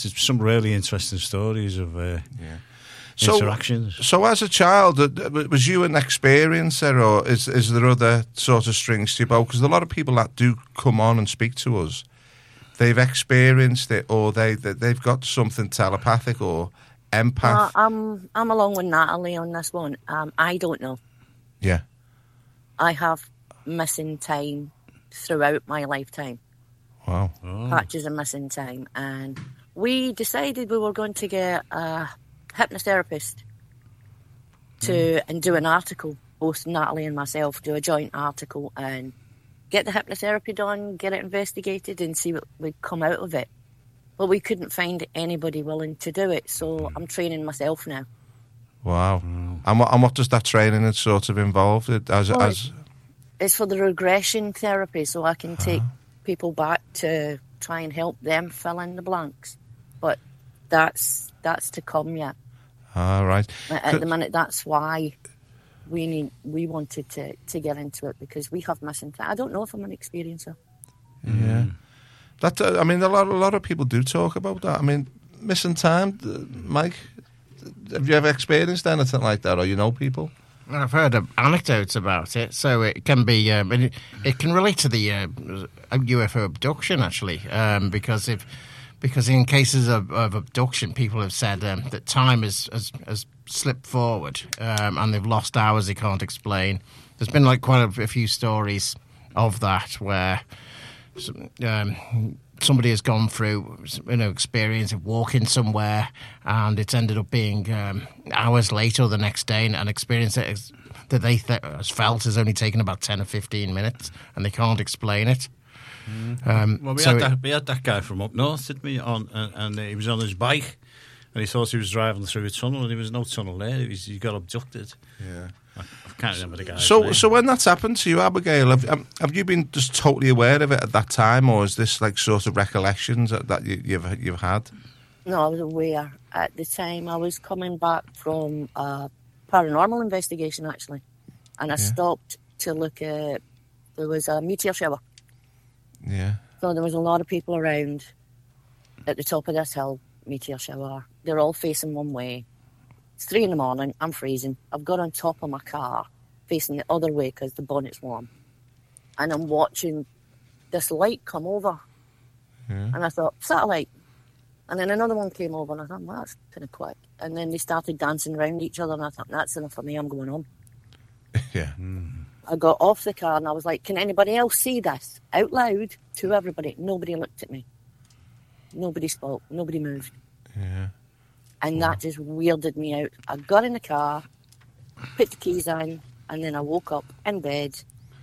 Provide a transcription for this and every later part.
There's some really interesting stories of interactions. So as a child, was you an experiencer, or is there other sort of strings to your bow? Because a lot of people that do come on and speak to us, they've experienced it, or they've got something telepathic or empath. I'm along with Natalie on this one. I don't know. Yeah. I have missing time throughout my lifetime. Wow. Patches of missing time. And we decided we were going to get a hypnotherapist and do an article, both Natalie and myself, do a joint article and get the hypnotherapy done, get it investigated and see what would come out of it. But we couldn't find anybody willing to do it, so I'm training myself now. Wow. And what does that training sort of involve? It's for the regression therapy, so I can take people back to try and help them fill in the blanks. But that's to come yet. All right. At the minute, that's why we wanted to get into it, because we have missing time. I don't know if I'm an experiencer. Yeah. That I mean, a lot of people do talk about that. I mean, missing time, Mike. Have you ever experienced anything like that, or you know people? I've heard anecdotes about it, so it can be. It can relate to the UFO abduction, actually, because in cases of abduction, people have said that time has slipped forward, and they've lost hours they can't explain. There's been like quite a few stories of that where somebody has gone through experience of walking somewhere, and it's ended up being hours later the next day, and an experience that they felt has only taken about 10 or 15 minutes, and they can't explain it. Well, we had that guy from up north, didn't we? And he was on his bike, and he thought he was driving through a tunnel, and there was no tunnel there. He got abducted. Yeah. I can't remember the guy's name. So when that's happened to you, Abigail, have you been just totally aware of it at that time, or is this like sort of recollections that you've had? No, I was aware at the time. I was coming back from a paranormal investigation, actually, and I stopped to look at. There was a meteor shower. Yeah. So there was a lot of people around at the top of this hill, meteor shower. They're all facing one way. It's 3 a.m, I'm freezing. I've got on top of my car, facing the other way because the bonnet's warm. And I'm watching this light come over. Yeah. And I thought, satellite. And then another one came over, and I thought, well, that's kind of quick. And then they started dancing around each other, and I thought, that's enough for me, I'm going home. Yeah. I got off the car, and I was like, can anybody else see this? Out loud to everybody. Nobody looked at me. Nobody spoke. Nobody moved. Yeah. And that just weirded me out. I got in the car, put the keys in, and then I woke up in bed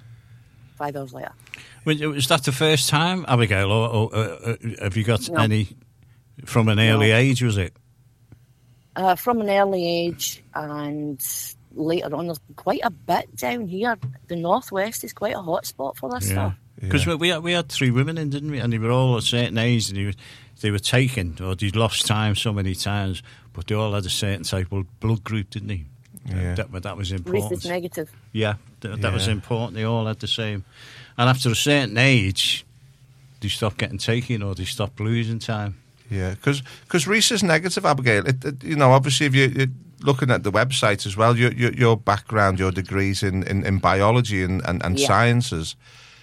5 hours later. Was that the first time, Abigail, or have you got any from an early age, was it? From an early age, and later on, there's quite a bit down here. The northwest is quite a hot spot for this stuff. Because we had 3 women in, didn't we? And they were all at a certain age, and they were taken, or they'd lost time so many times, but they all had a certain type of blood group, didn't they? Yeah. That was important. Rhesus negative. Yeah, that was important. They all had the same. And after a certain age, they stopped getting taken, or they stopped losing time. Yeah, because rhesus negative, Abigail, obviously if you're looking at the website as well, your background, your degrees in biology and sciences,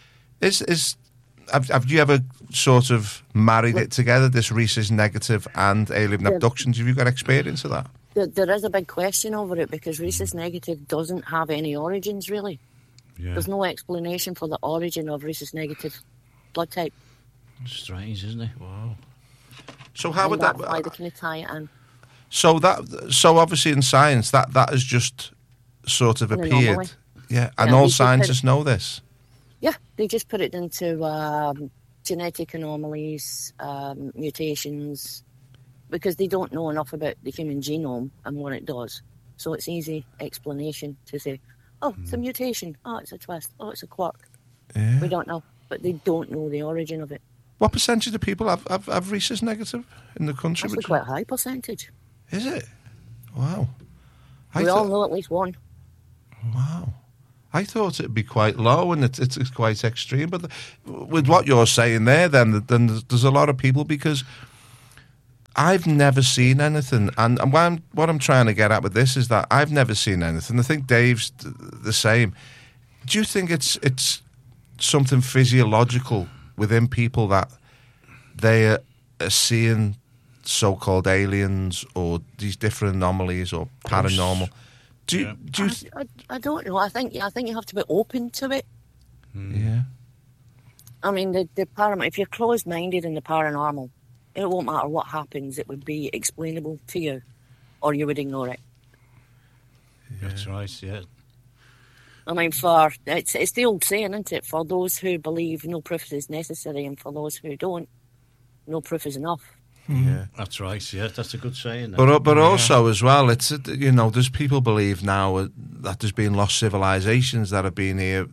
have you ever sort of married it together, this rhesus negative and alien abductions? Have you got experience of that? There is a big question over it, because rhesus negative doesn't have any origins, really. Yeah. There's no explanation for the origin of rhesus negative blood type. Strange, isn't it? Wow. So how would that? Why they can tie it in? So obviously in science that has just sort of appeared. Yeah, and all scientists know this. Yeah, they just put it into genetic anomalies, mutations, because they don't know enough about the human genome and what it does. So it's easy explanation to say, oh, it's a mutation, oh, it's a twist, oh, it's a quark. Yeah. We don't know, but they don't know the origin of it. What percentage of people have rhesus negative in the country? That's quite a high percentage. Is it? Wow. We all know at least one. Wow. I thought it'd be quite low, and it's quite extreme. But with what you're saying there, then there's a lot of people, because I've never seen anything, and what I'm trying to get at with this is that I've never seen anything. I think Dave's the same. Do you think it's something physiological within people that they are seeing so-called aliens or these different anomalies or paranormal? I don't know. I think you have to be open to it. Yeah. I mean, the paranormal. If you're closed-minded in the paranormal, it won't matter what happens. It would be explainable to you, or you would ignore it. Yeah. That's right. Yeah. I mean, it's the old saying, isn't it? For those who believe, no proof is necessary, and for those who don't, no proof is enough. Yeah, that's right. Yeah, that's a good saying. But also as well, it's there's people believe now that there's been lost civilizations that have been here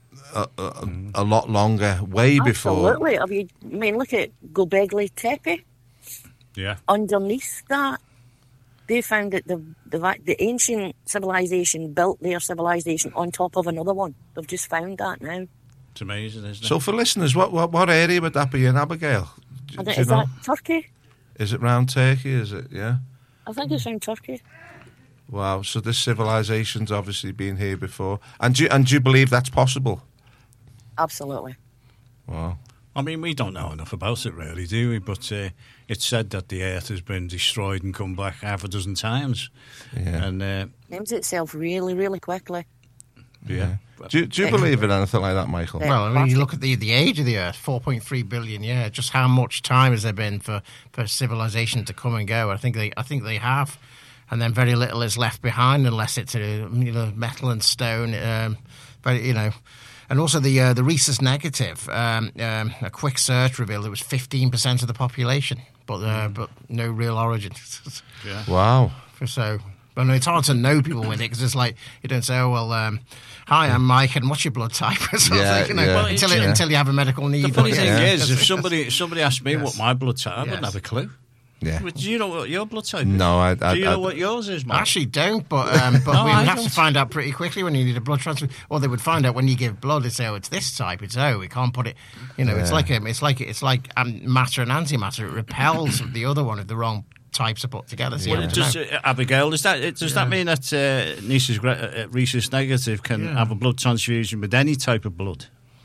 a lot longer, way before. Absolutely. I mean, look at Göbekli Tepe. Yeah. Underneath that, they found that the ancient civilization built their civilization on top of another one. They've just found that now. It's amazing, isn't it? So for listeners, what area would that be in, Abigail? Is that Turkey? Is it round Turkey? Is it? Yeah. I think it's around Turkey. Wow. So this civilization's obviously been here before, and do you believe that's possible? Absolutely. Wow. I mean, we don't know enough about it, really, do we? But it's said that the Earth has been destroyed and come back half a dozen times. Yeah. And names itself really, really quickly. Yeah. Do you believe in anything like that, Michael? Well, I mean, you look at the age of the Earth, 4.3 billion years. Just how much time has there been for civilization to come and go? I think they have, and then very little is left behind unless it's metal and stone. But and also the rhesus negative. A quick search revealed it was 15% of the population, but no real origin. Yeah. Wow. So. But no, it's hard to know people with it because it's like you don't say, "Oh well, hi, I'm Mike, and what's your blood type?" Or something, until you have a medical need. The funny thing is, if somebody asked me what my blood type, I wouldn't have a clue. Yeah. Do you know what your blood type is? No, Do you know what yours is, Mike? I actually don't, but we would have to find out pretty quickly when you need a blood transfer. Or they would find out when you give blood. They say, "Oh, it's this type." We can't put it. It's like matter and antimatter. It repels the other one if the wrong types are put together. So Abigail, does that mean that rhesus negative can have a blood transfusion with any type of blood?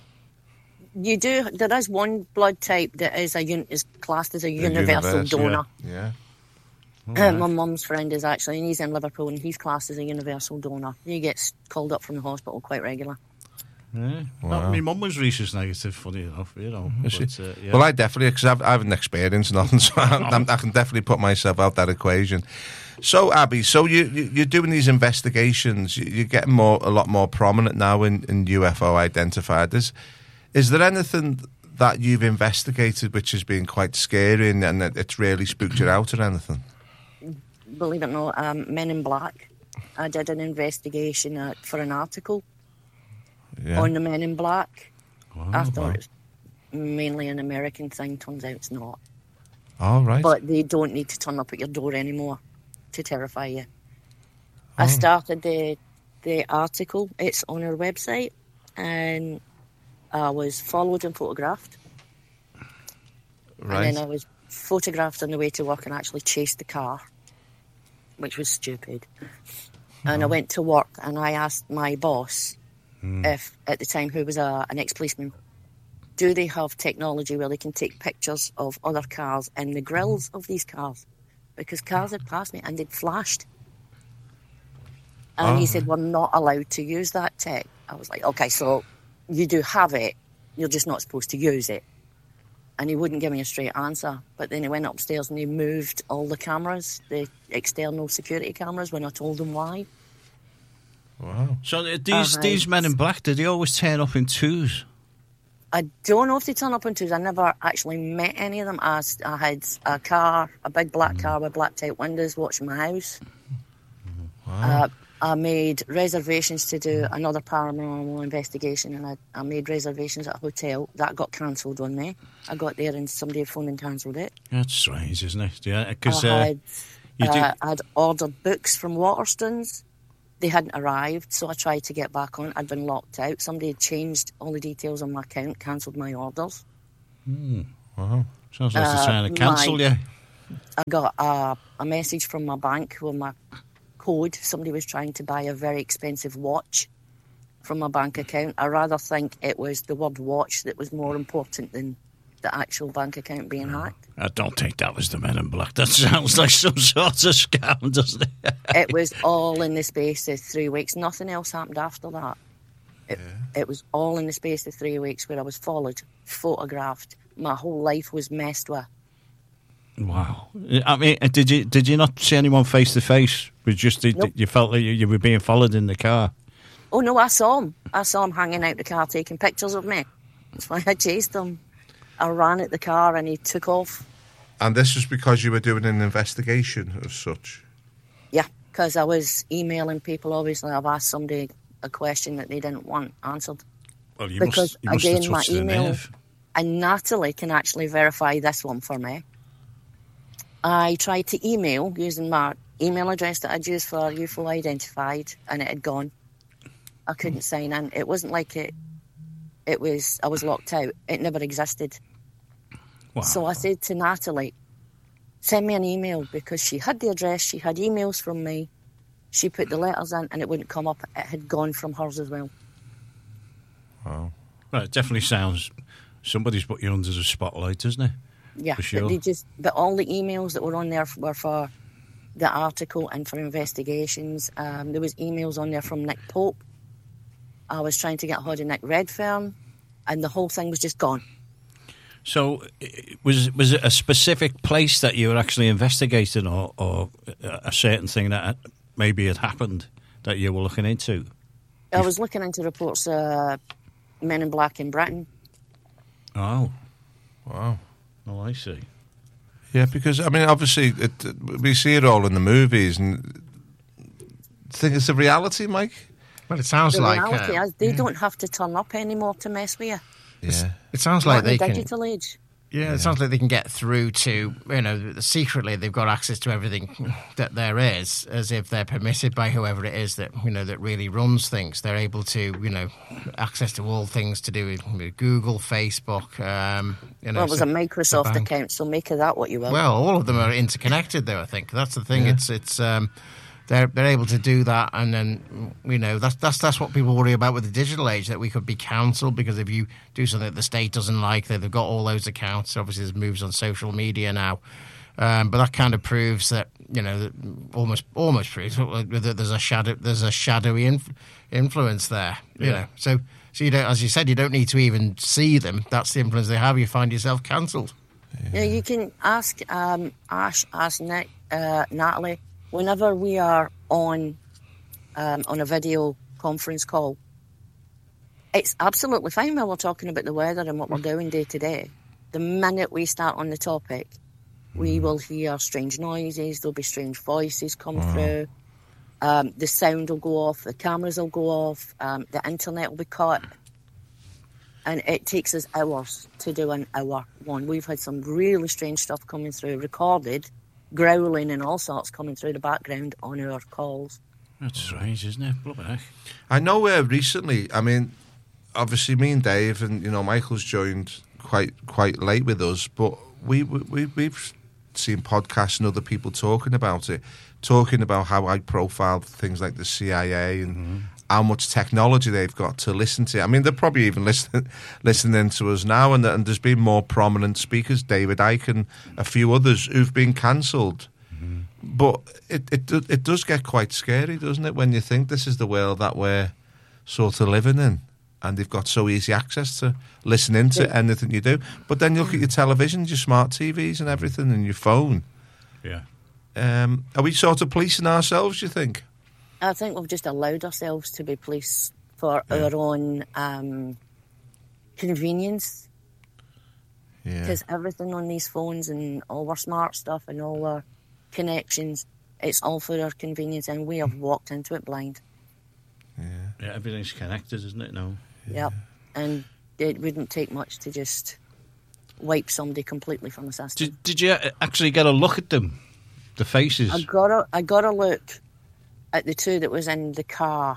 You do. There is one blood type that is classed as a universal donor. Yeah. My mum's friend is actually, and he's in Liverpool, and he's classed as a universal donor. He gets called up from the hospital quite regular. Yeah. Wow. My mum was rhesus negative, funny enough, But, Well, I definitely, because I haven't experienced nothing, so I can definitely put myself out that equation. So, Abby, you're doing these investigations. You're getting a lot more prominent now in UFO identifiers. Is there anything that you've investigated which has been quite scary and it's really spooked you out or anything? Believe it or not, Men in Black. I did an investigation for an article. Yeah. On the Men in Black. Wow, I thought it was mainly an American thing. Turns out it's not. All right. But they don't need to turn up at your door anymore to terrify you. I started the article. It's on our website, and I was followed and photographed. Right. And then I was photographed on the way to work and actually chased the car, which was stupid. And I went to work and I asked my boss, if at the time, who was an ex-policeman, do they have technology where they can take pictures of other cars and the grills of these cars? Because cars had passed me and they'd flashed. And he said, we're not allowed to use that tech. I was like, okay, so you do have it, you're just not supposed to use it. And he wouldn't give me a straight answer. But then he went upstairs and he moved all the cameras, the external security cameras, when I told him why. Wow. So these Men in Black, did they always turn up in twos? I don't know if they turn up in twos. I never actually met any of them. I had a car, a big black car with black type windows watching my house. Wow. I made reservations to do another paranormal investigation, and I made reservations at a hotel. That got cancelled on me. I got there and somebody had phoned and cancelled it. That's strange, isn't it? Yeah, because I'd ordered books from Waterstones. They hadn't arrived, so I tried to get back on. I'd been locked out. Somebody had changed all the details on my account, cancelled my orders. Wow. Sounds like they're trying to cancel you. I got a message from my bank with my code. Somebody was trying to buy a very expensive watch from my bank account. I rather think it was the word watch that was more important than the actual bank account being hacked. I don't think that was the Men in Black. That sounds like some sort of scam, doesn't it? It was all in the space of 3 weeks. Nothing else happened after that. It was all in the space of 3 weeks where I was followed, photographed. My whole life was messed with. Wow. I mean, did you not see anyone face to face? Nope. You felt like you were being followed in the car? Oh, no, I saw him. I saw him hanging out the car taking pictures of me. That's why I chased him. I ran at the car and he took off. And this was because you were doing an investigation of such? Yeah, because I was emailing people. Obviously, I've asked somebody a question that they didn't want answered. Well, you because, must again, have my touched the email, nerve. and Natalie can actually verify this one for me. I tried to email using my email address that I'd used for UFO Identified, and it had gone. I couldn't sign in. It wasn't like it was, I was locked out. It never existed. Wow. So I said to Natalie, send me an email, because she had the address, she had emails from me. She put the letters in and it wouldn't come up. It had gone from hers as well. Wow. Well, it definitely sounds somebody's put you under the spotlight, doesn't it? Yeah, for sure. But all the emails that were on there were for the article and for investigations. There was emails on there from Nick Pope. I was trying to get hold of Nick Redfern, and the whole thing was just gone. So, was it a specific place that you were actually investigating, or a certain thing that maybe had happened that you were looking into? I was looking into reports of Men in Black in Britain. Oh. Wow. Oh, I see. Yeah, because, I mean, obviously, we see it all in the movies, and think it's a reality, Mike? Well, it sounds the like... reality is they don't have to turn up anymore to mess with you. Yeah. It sounds like they in the can... digital age. Yeah, it sounds like they can get through to, secretly they've got access to everything that there is, as if they're permitted by whoever it is that, that really runs things. They're able to, access to all things to do with Google, Facebook. Well, it was a Microsoft account, so make of that what you will. Well, all of them are interconnected, though, I think. That's the thing. Yeah. They're able to do that, and then that's what people worry about with the digital age, that we could be cancelled because if you do something that the state doesn't like, they've got all those accounts. Obviously, there's moves on social media now, but that kind of proves that that almost proves that there's a shadowy influence there. So you don't, as you said, you don't need to even see them. That's the influence they have. You find yourself cancelled. Yeah, you can ask Ash, ask Nick, Natalie. Whenever we are on a video conference call, it's absolutely fine when we're talking about the weather and what we're doing day to day. The minute we start on the topic, we will hear strange noises, there'll be strange voices come through, the sound will go off, the cameras will go off, the internet will be cut, and it takes us hours to do an hour one. We've had some really strange stuff coming through, recorded, growling and all sorts coming through the background on our calls. That's strange, isn't it? Bloody heck. I know recently, I mean, obviously me and Dave and, Michael's joined quite late with us, but we've seen podcasts and other people talking about how high profile things like the CIA and how much technology they've got to listen to. I mean, they're probably even listening to us now, and there's been more prominent speakers, David Icke and a few others, who've been cancelled. Mm-hmm. But it does get quite scary, doesn't it, when you think this is the world that we're sort of living in, and they've got so easy access to listening to anything you do. But then you look at your televisions, your smart TVs and everything, and your phone. Yeah. Are we sort of policing ourselves, do you think? I think we've just allowed ourselves to be policed for our own convenience. Yeah. Because everything on these phones and all our smart stuff and all our connections, it's all for our convenience, and we have walked into it blind. Yeah, everything's connected, isn't it, now? Yep. And it wouldn't take much to just wipe somebody completely from the system. Did you actually get a look at them? The faces? I got a look at the two that was in the car,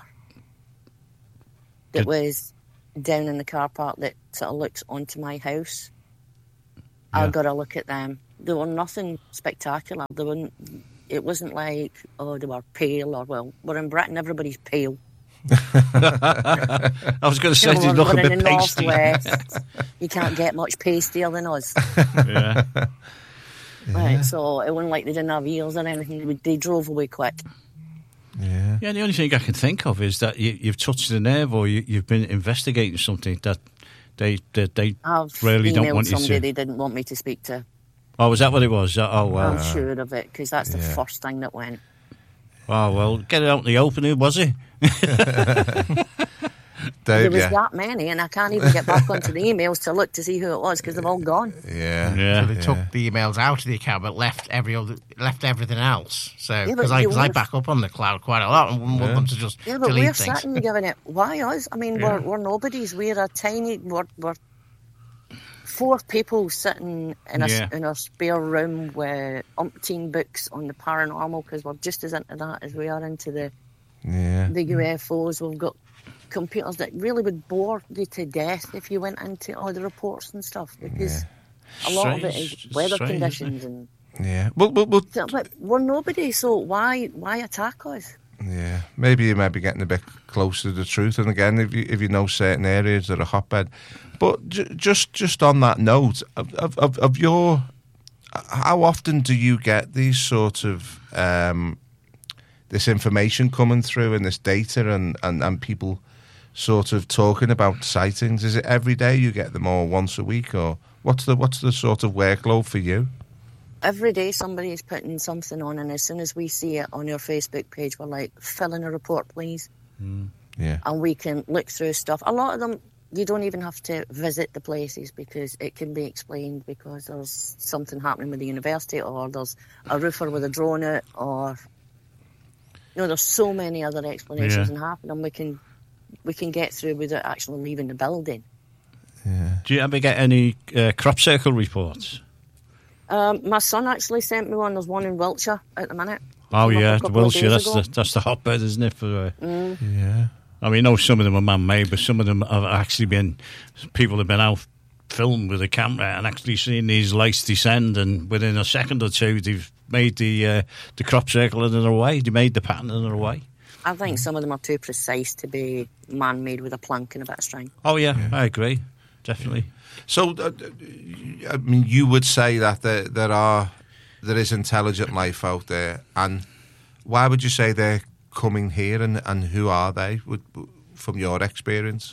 that was down in the car park that sort of looks onto my house. Yeah. I got a look at them, They were nothing spectacular. It wasn't like, oh, they were pale or, well, we're in Britain, everybody's pale. I was going to say, they look a we're in bit the pasty. northwest. You can't get much pastier than us. Yeah. Right, so it wasn't like they didn't have ears or anything. They drove away quick. Yeah. Yeah, the only thing I can think of is that you've touched a nerve, or you've been investigating something that they I've really don't emailed want you somebody to. they didn't want me to speak to. Oh, was that what it was? Oh, well. I'm sure of it, because that's the yeah. first thing that went. Oh, well, get it out in the open. Who was he? There Dave, was yeah. that many, and I can't even get back onto the emails to look to see who it was, because they've all gone. Yeah. Yeah. So they took the emails out of the account, but left everything else. So Yeah, but because I you back up on the cloud quite a lot, and wouldn't want them to just Yeah, but delete we're things. sitting giving it. Why us? I mean, we're nobodies. We're a tiny. We're 4 people sitting in a spare room with umpteen books on the paranormal, because we're just as into that as we are into the UFOs. We've got computers that really would bore you to death if you went into all the reports and stuff, because a lot of it is Strange, weather strange, conditions and. Yeah. Well, But we're nobody, so why attack us? yeah. Maybe you might be getting a bit close to the truth. And again, if you know certain areas that are hotbed, but just on that note of your, how often do you get these sort of this information coming through and this data and people sort of talking about sightings? Is it every day you get them, or once a week, or what's the sort of workload for you? Every day somebody is putting something on, and as soon as we see it on your Facebook page, we're like, fill in a report, please. Yeah. And we can look through stuff. A lot of them, you don't even have to visit the places, because it can be explained because there's something happening with the university, or there's a roofer with a drone out, or, there's so many other explanations and happen, and we can get through without actually leaving the building. Yeah. Do you ever get any crop circle reports? My son actually sent me one. There's one in Wiltshire at the minute. Oh, Came up yeah, a the couple of Wiltshire, days ago. that's the hotbed, isn't it? For Yeah. I mean, some of them are man-made, but some of them have actually been, people have been out filmed with a camera and actually seen these lights descend, and within a second or two, they've made the crop circle and they're away. They made the pattern and they're away. I think some of them are too precise to be man-made with a plank and a bit of string. Oh, yeah. I agree. Definitely. So, I mean, you would say that there is intelligent life out there, and why would you say they're coming here, and who are they, from your experience?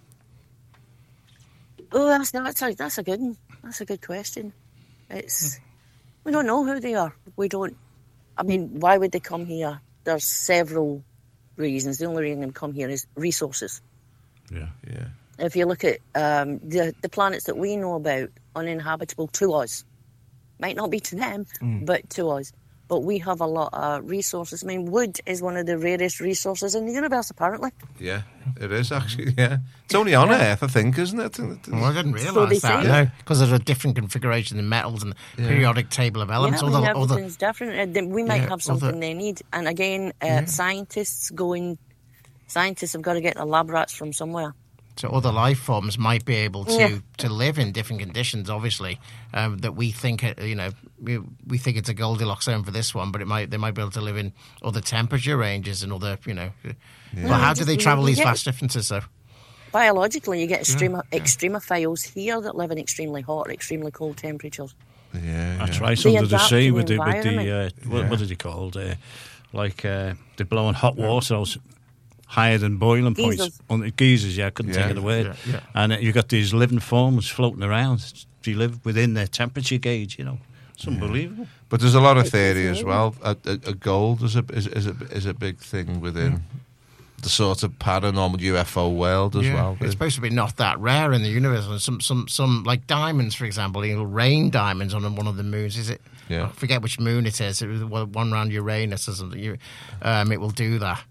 Oh, that's a good one. That's a good question. We don't know who they are. We don't. I mean, why would they come here? There's several reasons. The only reason they come here is resources. Yeah. Yeah. If you look at the planets that we know about, uninhabitable to us, might not be to them, but to us. But we have a lot of resources. I mean, wood is one of the rarest resources in the universe, apparently. Yeah, it is actually. Yeah, it's only on Earth, I think, isn't it? Well, I didn't So they realise that, say. no, because there's a different configuration in metals and the periodic table of elements. Yeah, I mean, everything's different. We might have something other- they need. And again, scientists have got to get the lab rats from somewhere. So other life forms might be able to live in different conditions. Obviously, that we think we think it's a Goldilocks zone for this one, but they might be able to live in other temperature ranges and other Well, how do they travel these vast differences though? Biologically, you get extremophiles here that live in extremely hot or extremely cold temperatures. Yeah, That's yeah. right, They under the adapt sea to with the the environment. what are they called? They're blowing hot water out higher than boiling points. Geysers. On the geysers, I couldn't think of the word. Yeah. And you've got these living forms floating around. They live within their temperature gauge, It's unbelievable. But there's a lot of It's theory as amazing. well. A gold is a big thing within the sort of paranormal UFO world as well. It's supposed to be not that rare in the universe. And some like diamonds, for example, rain diamonds on one of the moons. Is it? Yeah. I forget which moon it is. It was one around Uranus or something. It will do that.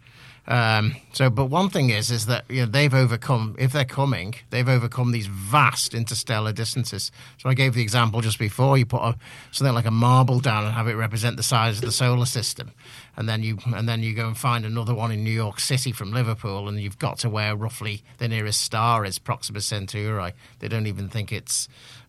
But one thing is that they've overcome. If they're coming, they've overcome these vast interstellar distances. So I gave the example just before. You put something like a marble down and have it represent the size of the solar system, and then you go and find another one in New York City from Liverpool, and you've got to where roughly the nearest star is, Proxima Centauri. They don't even think it's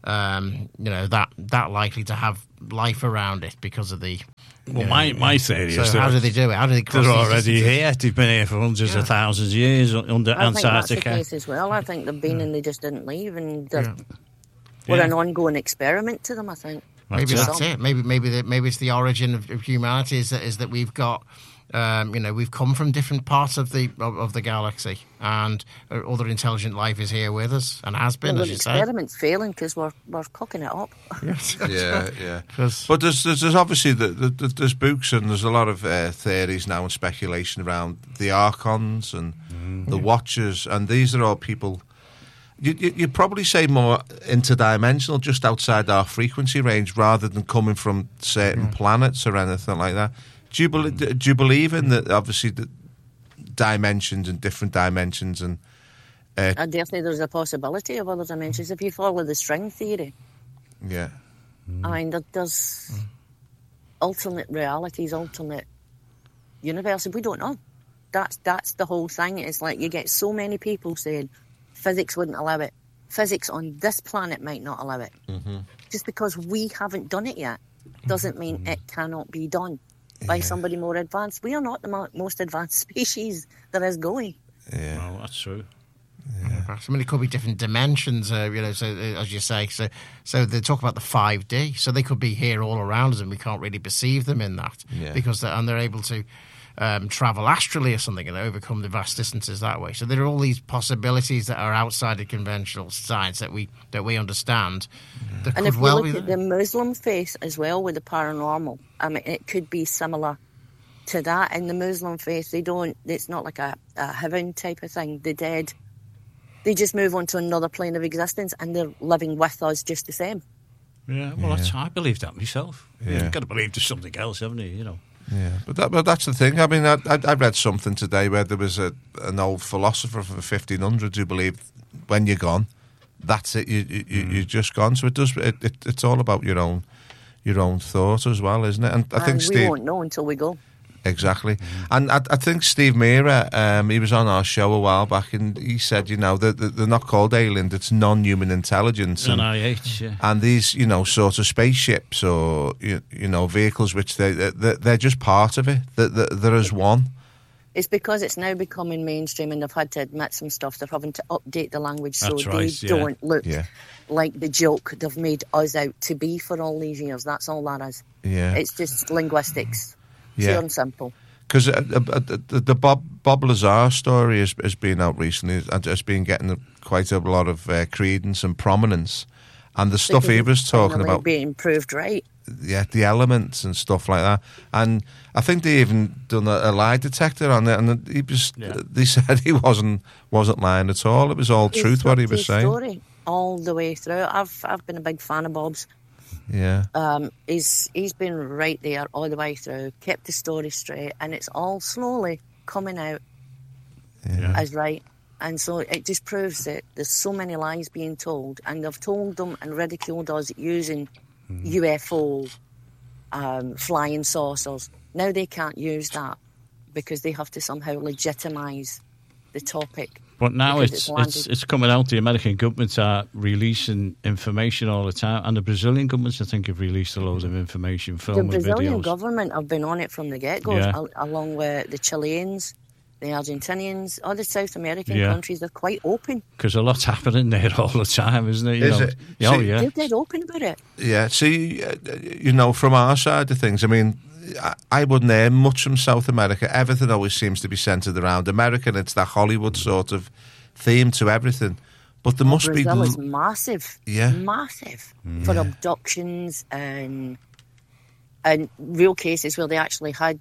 that likely to have life around it because of the. Well, my theory is how do they do it? How do they cross they're these already distances? here. They've been here for hundreds of thousands of years under I think that's the Antarctica. case as well. I think they've been and they just didn't leave, and we're an ongoing experiment to them, I think. Maybe that's it. Maybe it's the origin of humanity is that we've got. We've come from different parts of the galaxy, and other intelligent life is here with us, and has been, as you say. The experiment's failing because we're cooking it up. Yes. Yeah. But there's obviously there's books and there's a lot of theories now and speculation around the Archons and the Watchers, and these are all people. You'd probably say more interdimensional, just outside our frequency range, rather than coming from certain planets or anything like that. Do you believe in that? Obviously, the dimensions and different dimensions, and Definitely, there's a possibility of other dimensions if you follow the string theory. yeah, I mean, there's alternate realities, alternate universes. We don't know. That's the whole thing. It's like you get so many people saying physics wouldn't allow it. Physics on this planet might not allow it. Just because we haven't done it yet doesn't mean it cannot be done by somebody more advanced. We are not the most advanced species there is going. yeah. Well, that's true. I mean, it could be different dimensions, so as you say. So they talk about the 5D, so they could be here all around us, and we can't really perceive them in that because they're able to travel astrally or something and overcome the vast distances that way. So there are all these possibilities that are outside of conventional science that we understand. That And could if well you be look at there. the Muslim faith as well with the paranormal, I mean, it could be similar to that. In the Muslim faith, it's not like a heaven type of thing. The dead, they just move on to another plane of existence and they're living with us just the same. Yeah, well, I believe that myself. Yeah. You've got to believe there's something else, haven't you? Yeah, but that's the thing. I mean, I read something today where there was an old philosopher from the 1500s who believed when you're gone, that's it. You're just gone. So it's all about your own thought as well, isn't it? And I think we Steve won't know until we go. exactly. And I think Steve Mera, he was on our show a while back, and he said, that they're not called aliens; it's non-human intelligence. NIH, yeah. And these, sort of spaceships or vehicles, which they're just part of it. They're as one. It's because it's now becoming mainstream and they've had to admit some stuff. They're having to update the language so That's they right, yeah. don't look Yeah. like the joke they've made us out to be for all these years. That's all that is. Yeah, It's just linguistics. Yeah. Pure and simple. because the Bob Lazar story has been out recently and it's been getting quite a lot of credence and prominence. And the stuff he was talking Finally about, being proved right. the elements and stuff like that. And I think they even done a lie detector on it, and they said he wasn't lying at all. It was all truth what he was saying. Story all the way through. I've been a big fan of Bob's. Yeah, He's been right there all the way through, kept the story straight, and it's all slowly coming out as right. And so it just proves that there's so many lies being told, and they've told them and ridiculed us using UFO, flying saucers. Now they can't use that because they have to somehow legitimise the topic. But now Because it's coming out. The American governments are releasing information all the time, and the Brazilian governments, I think, have released a load of information, film The and Brazilian videos. government have been on it from the get-go, Yeah. along with the Chileans, the Argentinians, other South American Yeah. countries. They're quite open. Because a lot's happening there all the time, isn't it? Is it? Oh, See- yeah. They're dead open about it. yeah. See, from our side of things, I mean, I wouldn't hear much from South America. Everything always seems to be centred around America, and it's that Hollywood sort of theme to everything. But there must Brazil be... is massive, Yeah. massive for abductions and real cases where they actually had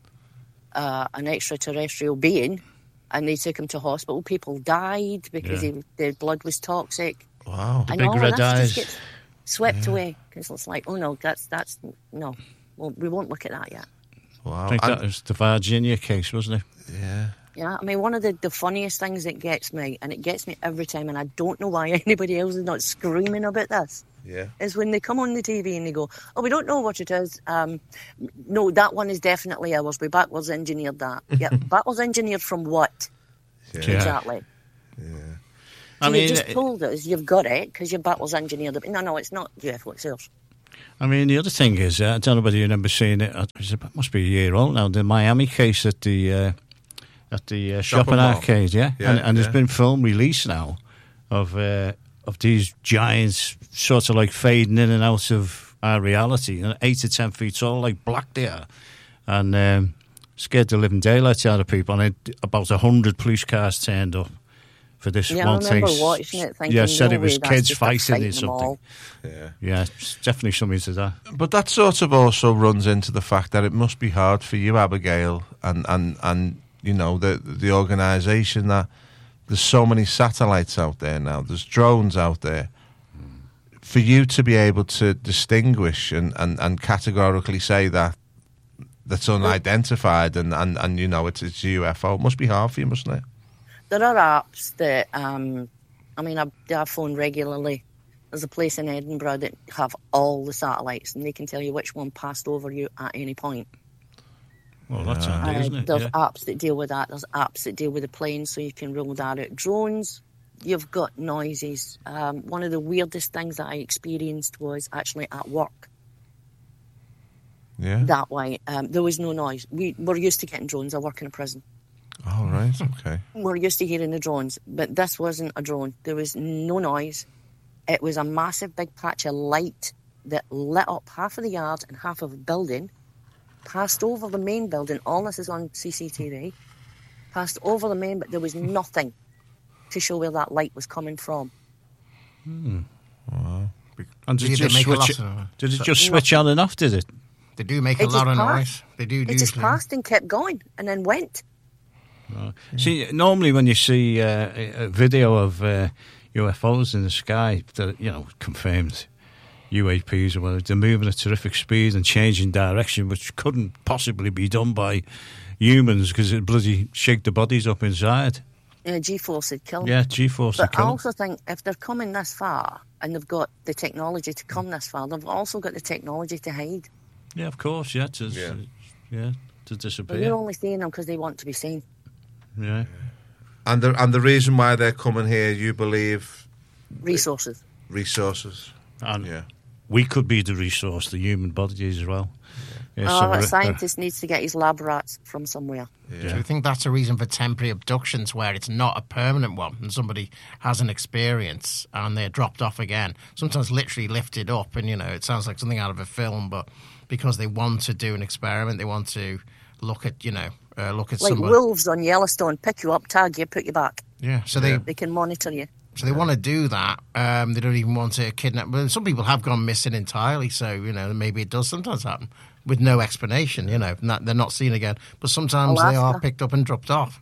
an extraterrestrial being and they took him to hospital. People died because their blood was toxic. Wow. And big all red of that eyes. just gets swept away because it's like, oh no, that's no. Well, we won't look at that yet. Wow. I think that was the Virginia case, wasn't it? Yeah. Yeah, I mean, one of the funniest things that gets me, and it gets me every time, and I don't know why anybody else is not screaming about this, is when they come on the TV and they go, "Oh, we don't know what it is. No, that one is definitely ours. We backwards engineered that." Yeah, backwards engineered from what? Yeah. Exactly. Yeah. So I mean, you just told us you've got it because you backwards engineered it. No, it's not UFO, it's ours. I mean, the other thing is, I don't know whether you remember seeing it. It must be a year old now. The Miami case at the shopping mall. arcade, yeah, Yeah, and there's yeah. been film released now of these giants sort of like fading in and out of our reality, and 8 to 10 feet tall, like black they are, and scared the living daylights out of people. And about 100 police cars turned up for this Yeah, one I remember thing. watching it thinking, Yeah, said no it was way, that's kids just a fighting fight or in the something. mall. Yeah. Yeah, it's definitely something to that. But that sort of also runs into the fact that it must be hard for you, Abigail, and you know, the organisation, that there's so many satellites out there now, there's drones out there. For you to be able to distinguish and categorically say that that's unidentified and you know, it's a UFO, it must be hard for you, mustn't it? There are apps that, I phone regularly. There's a place in Edinburgh that have all the satellites, and they can tell you which one passed over you at any point. Well, that's handy, isn't it? There's Yeah. apps that deal with that. There's apps that deal with the planes, so you can rule that out. Drones, you've got noises. One of the weirdest things that I experienced was actually at work. Yeah. That way, there was no noise. We're used to getting drones. I work in a prison. Oh, right, okay. We're used to hearing the drones, but this wasn't a drone. There was no noise. It was a massive big patch of light that lit up half of the yard and half of a building, passed over the main building. All this is on CCTV. Passed over the main, but there was nothing to show where that light was coming from. Wow. And did They it just make a switch? lot of- Did it just switch on and off? Did it? They do make It a lot just of passed. noise. They do It just usually. passed and kept going and then went. See, normally when you see a video of UFOs in the sky, that confirmed UAPs or whatever, they're moving at terrific speed and changing direction, which couldn't possibly be done by humans because it bloody shake the bodies up inside. G-force would kill them. Yeah, G-force would But I kill 'em. also think if they're coming this far and they've got the technology to come this far, they've also got the technology to hide. Yeah, of course. Yeah, to Yeah. to But disappear. you're only seeing them because they want to be seen. Yeah. And the reason why they're coming here, you believe, Resources. resources. And Yeah. we could be the resource, the human body as well. Yeah, so A we're- scientist needs to get his lab rats from somewhere. Do you think that's a reason for temporary abductions where it's not a permanent one and somebody has an experience and they're dropped off again? Sometimes literally lifted up and, it sounds like something out of a film, but because they want to do an experiment, they want to look at, look at Like somebody. wolves on Yellowstone, pick you up, tag you, put you back. Yeah, so They can monitor you. they want to do that. They don't even want to kidnap. Well, some people have gone missing entirely, so maybe it does sometimes happen with no explanation. They're not seen again. But sometimes they are Alaska. picked up and dropped off.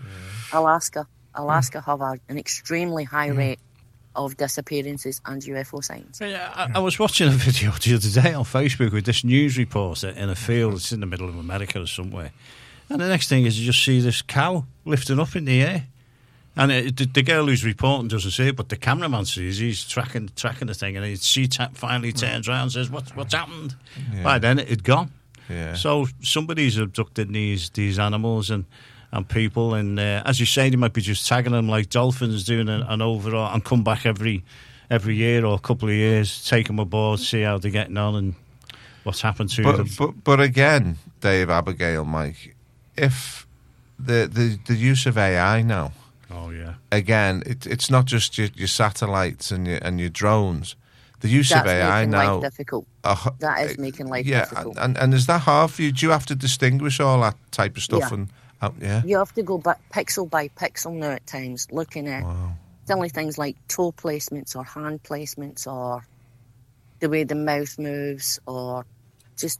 Alaska have an extremely high rate of disappearances and UFO sightings. Yeah, I was watching a video the other day on Facebook with this news reporter in a field. It's in the middle of America or somewhere. And the next thing is you just see this cow lifting up in the air. And the girl who's reporting doesn't see it, but the cameraman sees. He's tracking the thing, and she finally turns around and says, "What's happened?" Yeah. By then, it had gone. Yeah. So somebody's abducted these animals and people, and as you say, they might be just tagging them like dolphins, doing an overall, and come back every year or a couple of years, take them aboard, see how they're getting on, and what's happened to them. But again, Dave, Abigail, Mike, if the use of AI now, Oh yeah. again, it's not just your satellites and your drones. The use That's of AI making now. life difficult. That is making life yeah, difficult. and is that hard for you? Do you have to distinguish all that type of stuff? Yeah. Yeah. You have to go back pixel by pixel now at times, looking at silly things like toe placements or hand placements or the way the mouth moves or just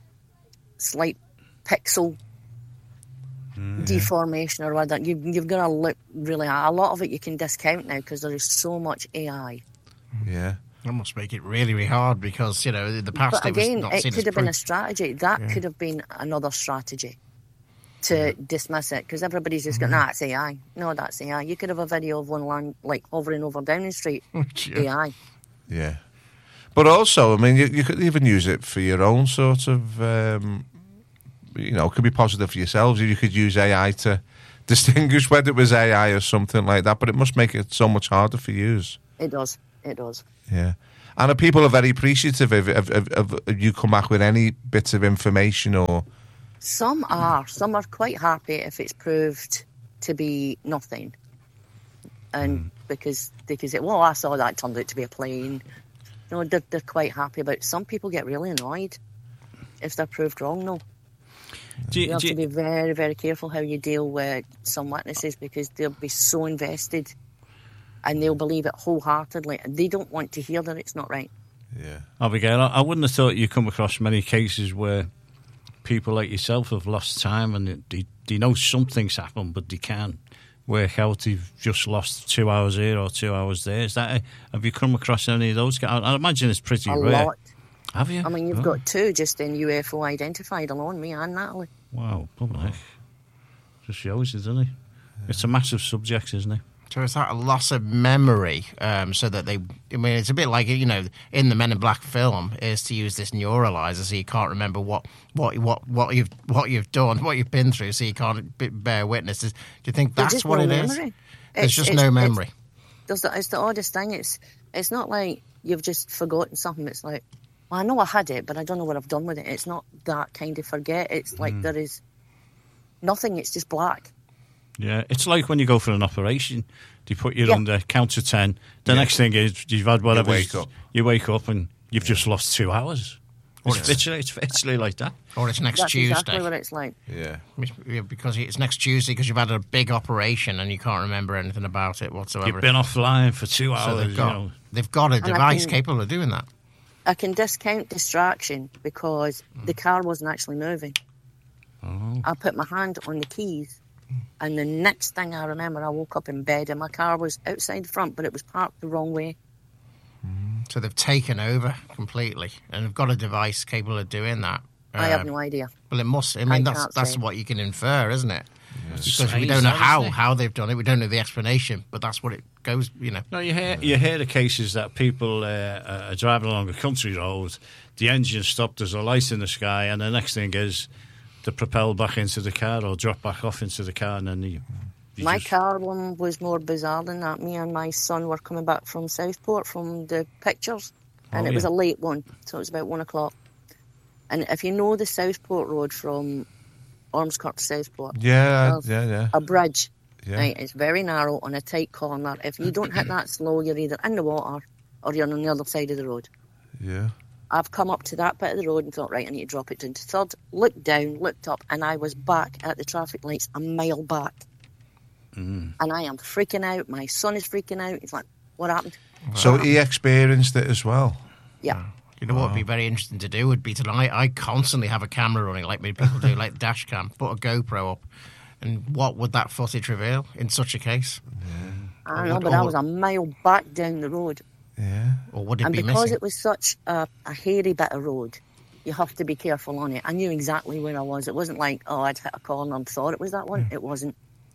slight pixel deformation or whatever. You've got to look really hard. A lot of it you can discount now because there is so much AI. Yeah. That must make it really, really hard because, in the past But it was again, not it seen could as have been a proof. strategy. That could have been another strategy to dismiss it, because everybody's just going, nah, it's AI. No, that's AI. You could have a video of one land like hovering over Downing Street. AI. Yeah. But also, I mean, you could even use it for your own sort of, it could be positive for yourselves. You could use AI to distinguish whether it was AI or something like that, but it must make it so much harder for you. It does. It does. Yeah. And people are very appreciative if you come back with any bits of information or... Some are quite happy if it's proved to be nothing. And because they can say, well, I saw that, turned out to be a plane. No, they're quite happy about it. Some people get really annoyed if they're proved wrong, though. You have to be very, very careful how you deal with some witnesses, because they'll be so invested and they'll believe it wholeheartedly, and they don't want to hear that it's not right. Yeah. Abigail, I wouldn't have thought you come across many cases where people like yourself have lost time and they know something's happened, but they can't work out they've just lost 2 hours here or 2 hours there. Have you come across any of those? I imagine it's pretty rare. A lot. Have you? I mean, you've got 2 just in UFO identified alone, me and Natalie. Wow, public. Just shows you, doesn't it? It's a massive subject, isn't it? So is that a loss of memory? So that it's a bit like, in the Men in Black film, is to use this neuralizer so you can't remember what you've done, what you've been through, so you can't bear witness. Do you think that's what it is? There's just no memory. It's the oddest thing. It's not like you've just forgotten something. It's like, well, I know I had it, but I don't know what I've done with it. It's not that kind of forget. It's like there is nothing. It's just black. Yeah, it's like when you go for an operation, they put you under count to 10. The next thing is you've had whatever. You wake up and you've just lost 2 hours. It's literally like that. Or it's next That's Tuesday. That's exactly what it's like. Yeah. Because it's next Tuesday because you've had a big operation and you can't remember anything about it whatsoever. You've been offline for 2 hours. So they've got a device capable of doing that. I can discount distraction because the car wasn't actually moving. Oh. I put my hand on the keys, and the next thing I remember, I woke up in bed and my car was outside the front, but it was parked the wrong way. So they've taken over completely, and they've got a device capable of doing that. I have no idea. Well, it must. I mean, that's what you can infer, isn't it? Yeah. Because we don't know how they've done it. We don't know the explanation, but that's what it goes. No, you hear the cases that people are driving along a country road, the engine stopped, there's a light in the sky, and the next thing is they propel back into the car or drop back off into the car, and then my car one was more bizarre than that. Me and my son were coming back from Southport from the pictures, and it was a late one, so it was about 1 o'clock. And if you know the Southport road from Ormskirk to Southport, a bridge, right? It's very narrow on a tight corner. If you don't hit that slow, you're either in the water or you're on the other side of the road. Yeah. I've come up to that bit of the road and thought, right, I need to drop it down to third. Looked down, looked up, and I was back at the traffic lights a mile back. And I am freaking out. My son is freaking out. He's like, what happened? So he experienced it as well? Yeah. You know what would be very interesting to do would be tonight. I constantly have a camera running like many people do, like the dash cam, put a GoPro up. And what would that footage reveal in such a case? Yeah. I don't know, but I was a mile back down the road. Yeah. Or would it be missing? And because it was such a hairy bit of road, you have to be careful on it. I knew exactly where I was. It wasn't like, I'd hit a corner and thought it was that one. It wasn't.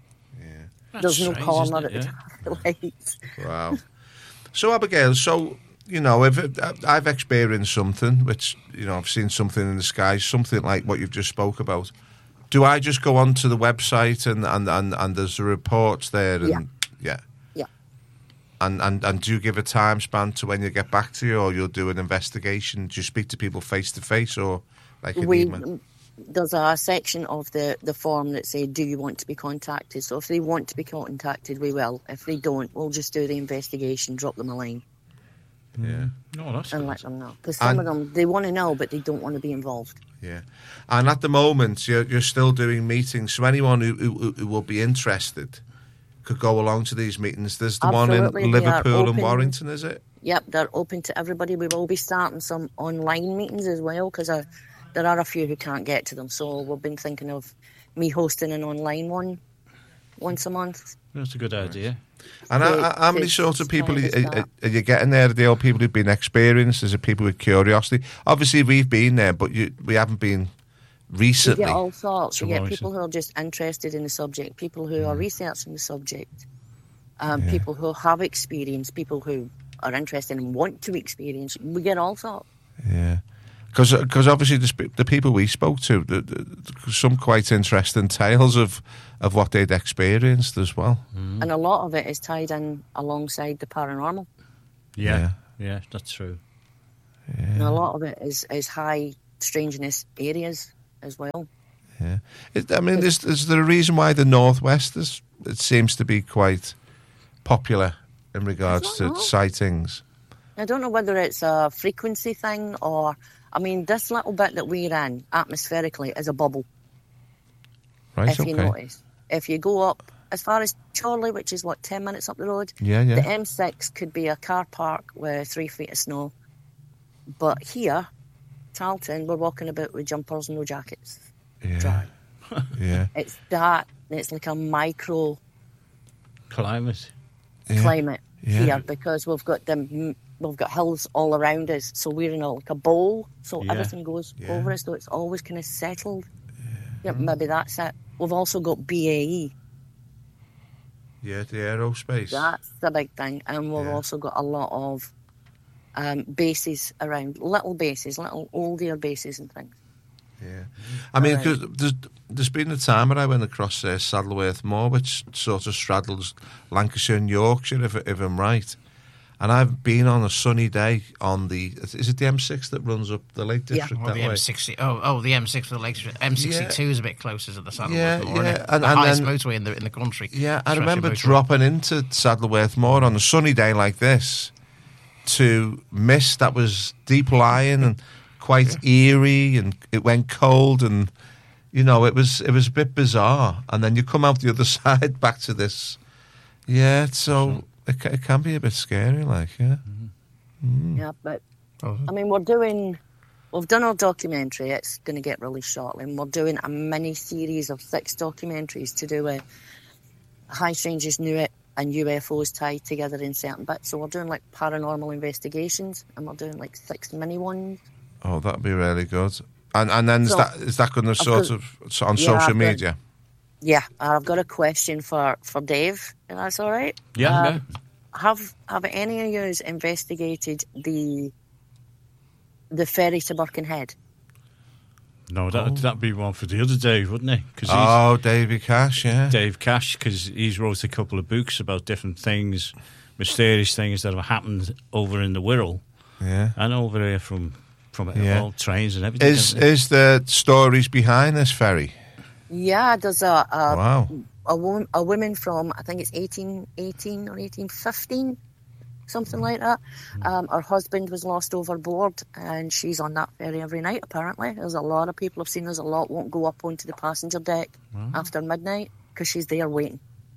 Yeah. There's no corner at the traffic lights. Wow. So, Abigail, if I've experienced something, which, I've seen something in the sky, something like what you've just spoke about. Do I just go onto the website and there's the reports there? And, yeah. And do you give a time span to when you get back to you, or you'll do an investigation? Do you speak to people face to face, or like an email? There's a section of the form that says, do you want to be contacted? So if they want to be contacted, we will. If they don't, we'll just do the investigation, drop them a line. Yeah. No, that's and let them know. Because some of them, they want to know, but they don't want to be involved. Yeah. And at the moment, you're still doing meetings. So anyone who will be interested could go along to these meetings. There's the Absolutely. one in Liverpool and Warrington, is it? Yep, they're open to everybody. We will be starting some online meetings as well, because there are a few who can't get to them. So we've been thinking of me hosting an online one once a month. That's a good idea. And how many sort of people are you getting there? Are they all people who've been experienced? Is it people with curiosity? Obviously, we've been there, but we haven't been recently. You get all sorts. You get Tomorrow, people who are just interested in the subject, people who are researching the subject, people who have experience, people who are interested and want to experience. We get all sorts. Yeah. Because obviously the people we spoke to, some quite interesting tales of what they'd experienced as well. And a lot of it is tied in alongside the paranormal. Yeah, that's true. And a lot of it is high strangeness areas as well. Yeah. Is there a reason why the Northwest it seems to be quite popular in regards to sightings? I don't know whether it's a frequency thing or... I mean, this little bit that we're in, atmospherically, is a bubble. Right, if you notice. If you go up as far as Chorley, which is, 10 minutes up the road? Yeah. The M6 could be a car park with 3 feet of snow. But here, Tarleton, we're walking about with jumpers, no jackets. Yeah. Dry. Yeah. It's that, it's like a micro Climate. climate Yeah. here because we've got hills all around us, so we're in like a bowl, so everything goes over us, so it's always kind of settled. Yeah, maybe that's it. We've also got BAE. Yeah, the aerospace. That's the big thing, and we've also got a lot of bases around, little older bases and things. Yeah, I mean, because there's been a time when I went across Saddleworth Moor, which sort of straddles Lancashire and Yorkshire, if I'm right. And I've been on a sunny day on is it the M6 that runs up the Lake District Or that the way? M60. Oh, the M6 for the Lakes. M62 is a bit closer to the Saddleworth Moor. Yeah. And the highest motorway in the country. Yeah, I remember dropping into Saddleworth Moor on a sunny day like this to mist that was deep lying and quite eerie, and it went cold, and it was a bit bizarre. And then you come out the other side back to this. Yeah, so it can be a bit scary, Yeah, but I mean, we've done our documentary. It's going to get released shortly, and we're doing a mini series of 6 documentaries to do with High Strangeness Nuit and UFOs tied together in certain bits. So we're doing like paranormal investigations, and we're doing like 6 mini ones. Oh, that'd be really good. And then is that going to sort of on social media? Yeah, I've got a question for Dave, if that's all right. Yeah. Have any of you investigated the ferry to Birkenhead? No, that'd be one for the other Dave, wouldn't it? Davy Cash, yeah. Dave Cash, because he's wrote a couple of books about different things, mysterious things that have happened over in the Wirral. Yeah. And over here from all trains and everything. Is there stories behind this ferry? Yeah, there's wow. a woman from, I think it's 1818 or 1815, something like that. Her husband was lost overboard, and she's on that ferry every night, apparently. There's a lot of people have seen there's a lot won't go up onto the passenger deck after midnight because she's there waiting.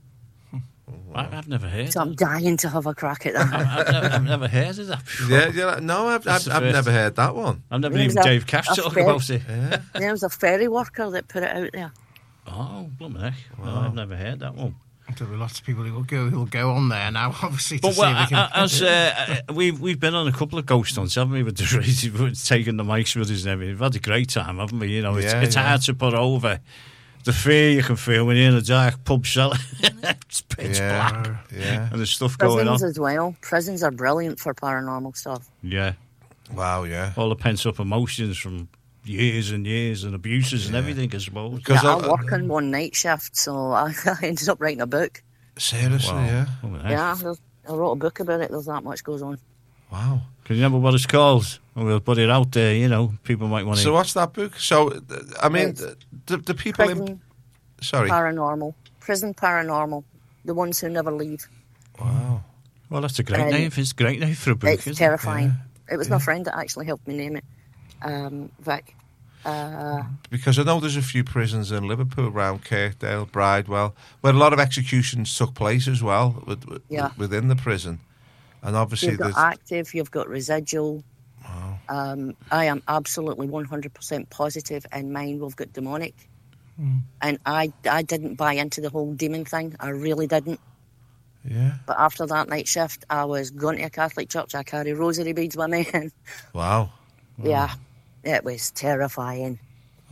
I've never heard. So I'm dying to have a crack at that. I've never heard of that before. Yeah, no, I've never heard that one. I've never even Dave Cash talk about it. Yeah. There was a ferry worker that put it out there. Oh, blooming heck. Well, I've never heard that one. There'll be lots of people who will go on there now, obviously, to But see if we can... we've been on a couple of ghost hunts, haven't we? With taking the mics with us and everything. We've had a great time, haven't we? It's hard to put over the fear you can feel when you're in a dark pub cellar. It's pitch black. Yeah. And there's stuff going on. Prisons as well. Prisons are brilliant for paranormal stuff. Yeah. Wow, yeah. All the pent-up emotions from years and years and abuses and everything, I suppose. Yeah, I work on one night shift, so I ended up writing a book. Seriously, Wow. yeah. Yeah, I wrote a book about it. There's that much goes on. Wow. Can you remember what it's called? And we'll put it out there, people might want to... So what's that book? So, I mean, the people Prison Sorry. Paranormal. Prison Paranormal. The ones who never leave. Wow. Well, that's a great name. It's a great name for a book, It's isn't terrifying. It was my friend that actually helped me name it. Vic. Because I know there's a few prisons in Liverpool, around Kirkdale, Bridewell, where a lot of executions took place as well within the prison. And obviously you've got active, you've got residual. Wow. I am absolutely 100% positive in mine we've got demonic. And I didn't buy into the whole demon thing. I really didn't. Yeah. But after that night shift, I was going to a Catholic church. I carry rosary beads with me. And wow. yeah, it was terrifying.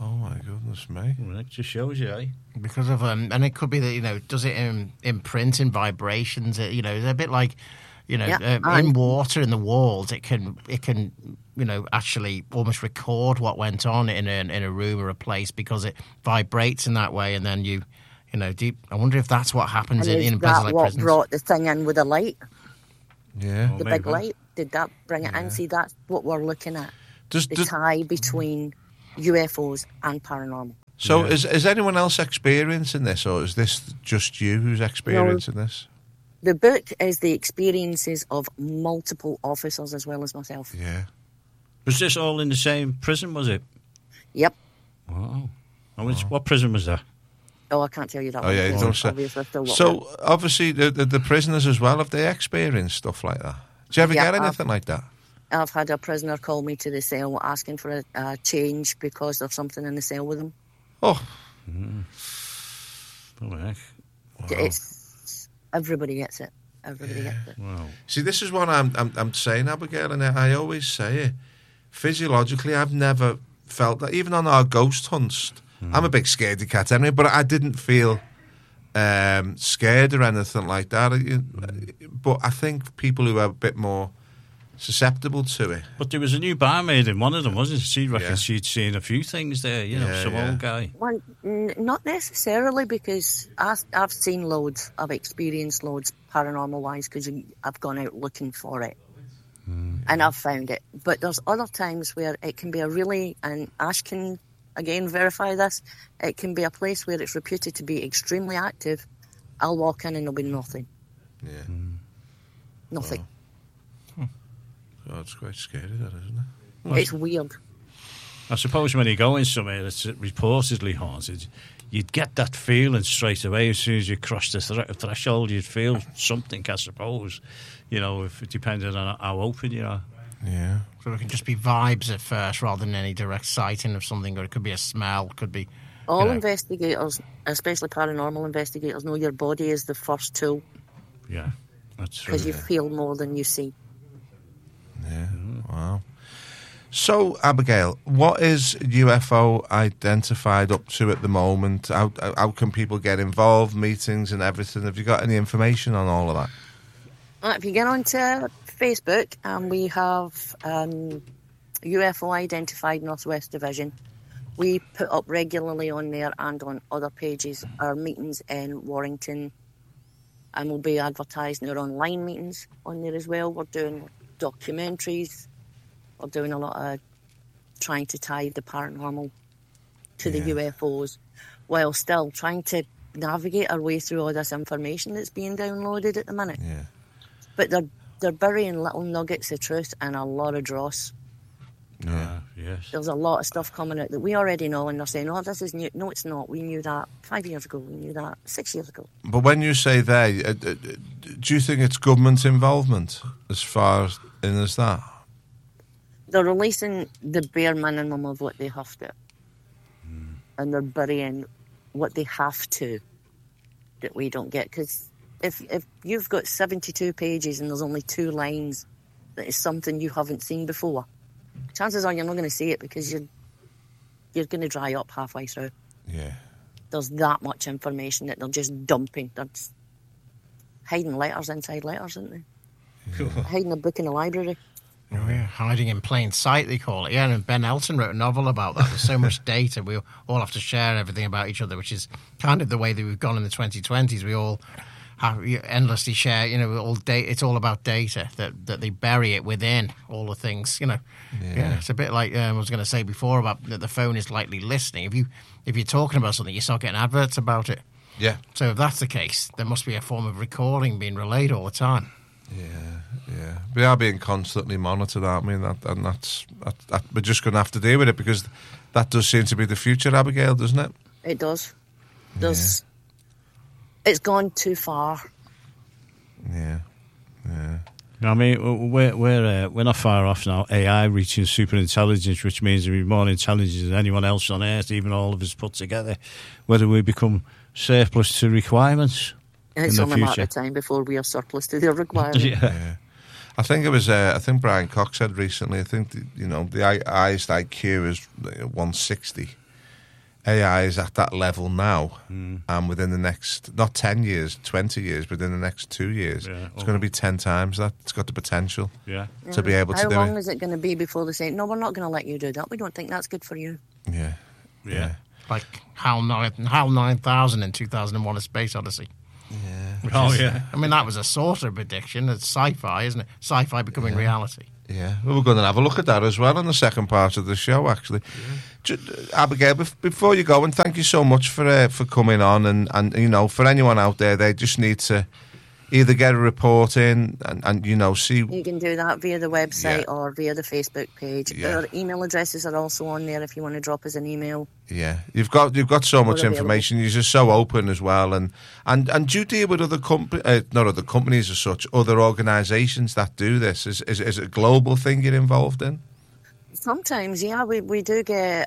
Oh my goodness me! Well, that just shows you, eh? Because of and it could be that does it imprint in vibrations? It's a bit like in water in the walls. It can actually almost record what went on in a room or a place because it vibrates in that way, and then I wonder if that's what happens in places like prisons. What brought the thing in with the light? Yeah, the big light. Did that bring it in? See, that's what we're looking at. The tie between UFOs and paranormal. So is anyone else experiencing this, or is this just you who's experiencing this? The book is the experiences of multiple officers as well as myself. Yeah. Was this all in the same prison, was it? Yep. Wow. What prison was that? Oh, I can't tell you that. Oh, yeah, you don't say. So, obviously, the prisoners as well, have they experienced stuff like that? Do you ever get anything like that? I've had a prisoner call me to the cell asking for a change because there's something in the cell with them. Oh. Oh, heck. Wow. Everybody gets it. Everybody gets it. Wow. See, this is what I'm saying, Abigail, and I always say it. Physiologically, I've never felt that. Even on our ghost hunts, I'm a big scaredy cat anyway, but I didn't feel scared or anything like that. But I think people who are a bit more susceptible to it. But there was a new barmaid in one of them, wasn't it? She reckons she'd seen a few things there, some old guy. Well, not necessarily, because I've seen loads, I've experienced loads paranormal-wise, because I've gone out looking for it. And I've found it. But there's other times where it can be and Ash can, again, verify this, it can be a place where it's reputed to be extremely active. I'll walk in and there'll be nothing. Yeah. Nothing. Wow. Oh, it's quite scary, that, isn't it? Well, it's weird. I suppose when you go in somewhere that's reportedly haunted, you'd get that feeling straight away. As soon as you cross the threshold, you'd feel something, I suppose, if it depended on how open you are. Yeah. So it can just be vibes at first rather than any direct sighting of something, or it could be a smell, could be... All investigators, especially paranormal investigators, know your body is the first tool. Yeah, that's true. Because you feel more than you see. Yeah, wow. So, Abigail, what is UFO Identified up to at the moment? How can people get involved, meetings and everything? Have you got any information on all of that? If you get onto Facebook, we have UFO Identified Northwest Division. We put up regularly on there and on other pages our meetings in Warrington, and we'll be advertising our online meetings on there as well. We're doing documentaries. We're doing a lot of trying to tie the paranormal to the UFOs, while still trying to navigate our way through all this information that's being downloaded at the minute. Yeah. But they're burying little nuggets of truth and a lot of dross. Yeah. Yes. There's a lot of stuff coming out that we already know, and they're saying, "Oh, this is new." No, it's not. We knew that 5 years ago. We knew that 6 years ago. But when you say do you think it's government involvement as far in as that? They're releasing the bare minimum of what they have to, and they're burying what they have to that we don't get. Because if you've got 72 pages and there's only 2 lines, that is something you haven't seen before, chances are you're not going to see it because you're going to dry up halfway through. Yeah. There's that much information that they're just dumping. They're just hiding letters inside letters, aren't they? Yeah. Hiding a book in the library. Oh, yeah. Hiding in plain sight, they call it. Yeah, and Ben Elton wrote a novel about that. There's so much data. We all have to share everything about each other, which is kind of the way that we've gone in the 2020s. We all endlessly share, all data. It's all about data, that they bury it within all the things, Yeah, it's a bit like I was going to say before about that the phone is lightly listening. If you're talking about something, you start getting adverts about it. Yeah. So if that's the case, there must be a form of recording being relayed all the time. Yeah. We are being constantly monitored, aren't we? And that's we're just going to have to deal with it, because that does seem to be the future, Abigail, doesn't it? It does. It's gone too far. Yeah. I mean, we're not far off now. AI reaching super intelligence, which means we're more intelligent than anyone else on Earth, even all of us put together. Whether we become surplus to requirements. It's only a matter of time before we are surplus to their requirements. Yeah. I think it was. I think Brian Cox said recently. I think the highest IQ is 160, AI is at that level now, and within the next, not 10 years, 20 years, but within the next 2 years, it's going to be 10 times that. It's got the potential to be able to do it. How long is it going to be before they say, no, we're not going to let you do that. We don't think that's good for you. Yeah. Like HAL 9000 in 2001: A Space Odyssey. Yeah. I mean, that was a sort of prediction. It's sci-fi, isn't it? Sci-fi becoming reality. Yeah, well, we're going to have a look at that as well in the second part of the show, actually. Abigail, before you go, and thank you so much for coming on, and you know, for anyone out there, they just need to either get a report in and you know, see. You can do that via the website or via the Facebook page. Yeah. Our email addresses are also on there if you want to drop us an email. Yeah, you've got so much We're information. You're just so open as well, and do you deal with other not other companies as such, other organisations that do this? Is it a global thing you're involved in? Sometimes, yeah, we do get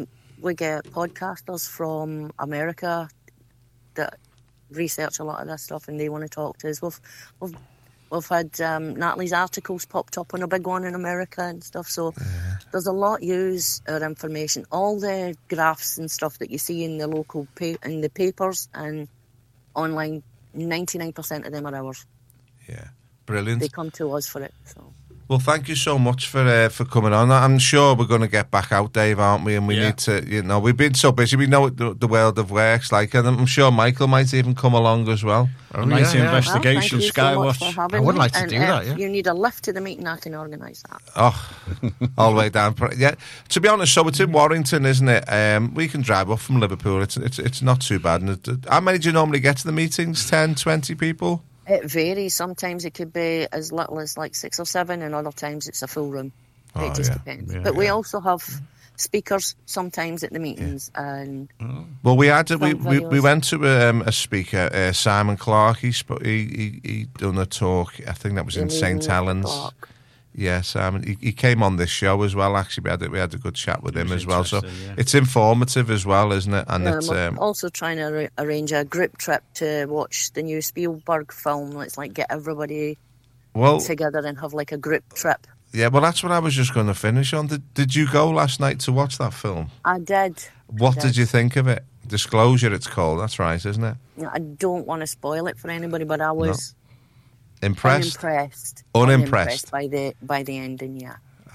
podcasters from America that research a lot of this stuff, and they want to talk to us. We've had Natalie's articles popped up on a big one in America and stuff, so there's a lot use our information. All the graphs and stuff that you see in the local in the papers and online, 99% of them are ours. Yeah, brilliant. They come to us for it. So. Well, thank you so much for coming on. I'm sure we're going to get back out, Dave, aren't we? And we need to, you know, we've been so busy. We know what the world of work's like, and I'm sure Michael might even come along as well. A nice investigation, well, Skywatch. I would like to do that, If you need a lift to the meeting, I can organise that. Oh, all the way down. Yeah, to be honest, so it's in Warrington, isn't it? We can drive up from Liverpool. It's not too bad. And how many do you normally get to the meetings? 10, 20 people? It varies. Sometimes it could be as little as like 6 or 7, and other times it's a full room. It just depends. But we also have speakers sometimes at the meetings. And well, we went to a speaker, Simon Clark. He done a talk. I think that was in St Helens. Yeah, Simon. He came on this show as well. Actually, we had a good chat with him as well. So it's informative as well, isn't it? And it's also trying to arrange a group trip to watch the new Spielberg film. Let's like get everybody together and have like a group trip. Yeah, well, that's what I was just going to finish on. Did you go last night to watch that film? I did. What did you think of it? Disclosure, it's called. That's right, isn't it? I don't want to spoil it for anybody, but I was. No. Impressed? Unimpressed by the ending, yeah.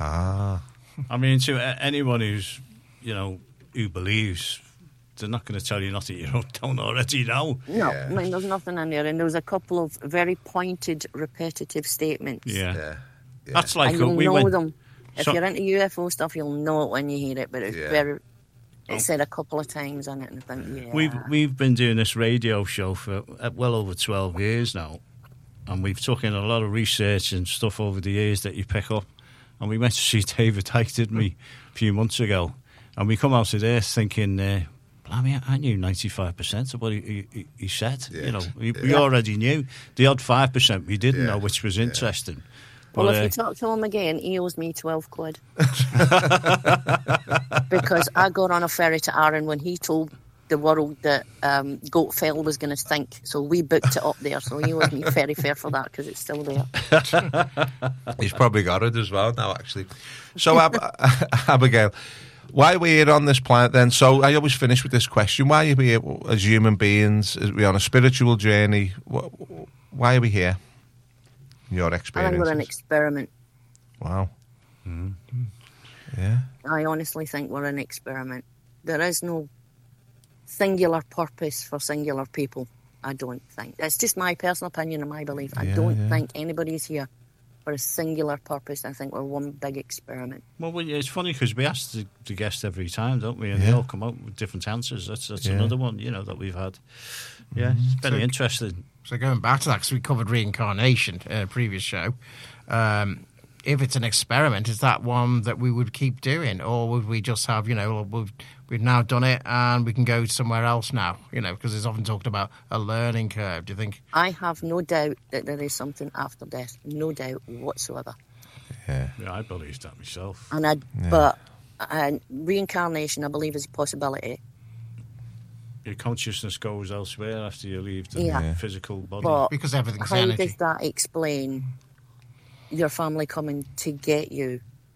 I mean, to anyone who's, you know, who believes, they're not going to tell you nothing you don't already know. No, I mean, there's nothing in there, and there was a couple of very pointed, repetitive statements. Yeah. That's like and you'll we know went. them. If you're into UFO stuff, you'll know it when you hear it, but it's very. It's said a couple of times on it, and I think, We've been doing this radio show for well over 12 years now. And we've taken a lot of research and stuff over the years that you pick up. And we went to see David Icke, didn't we, a few months ago. And we come out of there thinking, I knew 95% of what he said. Yeah. You know, we already knew. The odd 5% we didn't know, which was interesting. Well, if you talk to him again, he owes me 12 quid. Because I got on a ferry to Arran when he told the world that Goat Fell was going to sink, so we booked it up there, so he owes me very fair for that because it's still there. He's probably got it as well now, actually. So Abigail, why are we here on this planet then? So I always finish with this question: why are we here as human beings? Are we on a spiritual journey? Why are we here? Your experience? I think we're an experiment. Wow. Mm-hmm. Yeah. I honestly think we're an experiment. There is no singular purpose for singular people, I don't think. It's just my personal opinion and my belief. I don't think anybody's here for a singular purpose. I think we're one big experiment. Well, it's funny because we ask the guest every time, don't we? And they all come out with different answers. That's another one, you know, that we've had. Yeah, it's very interesting. So going back to that, because we covered reincarnation in a previous show, if it's an experiment, is that one that we would keep doing? Or would we just have, you know, we've now done it and we can go somewhere else now, you know, because it's often talked about a learning curve. Do you think? I have no doubt that there is something after death. No doubt whatsoever. Yeah, I believe that myself. But reincarnation, I believe, is a possibility. Your consciousness goes elsewhere after you leave the physical body. But because everything's how energy. Does that explain your family coming to get you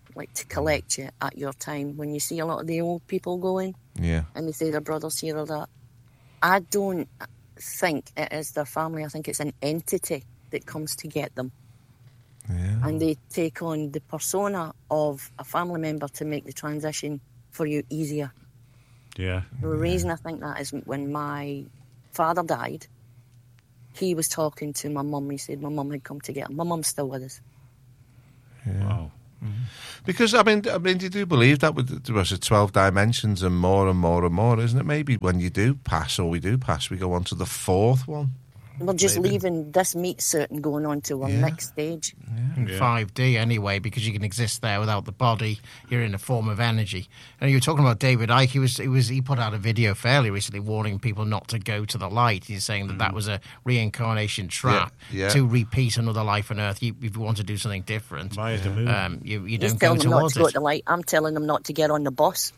like to collect you at your time. When you see a lot of the old people going, Yeah. and they say their brother's here or that, I don't think it is their family. I think it's an entity that comes to get them. Yeah. And they take on the persona of a family member to make the transition for you easier. Yeah. The reason I think that is when my father died, he was talking to my mum. He said my mum had come to get him. My mum's still with us. Wow. Because I mean, you do believe that there was 12 dimensions and more and more and more, isn't it? Maybe when you do pass, or we do pass, we go on to the fourth one. We're just leaving this meat suit and going on to our next stage. In 5D anyway, because you can exist there without the body. You're in a form of energy. And you were talking about David Icke. He put out a video fairly recently warning people not to go to the light. He's saying that was a reincarnation trap to repeat another life on Earth. If you want to do something different, Why is the moon? you He's don't go telling them not towards to go it. to the light. I'm telling them not to get on the bus.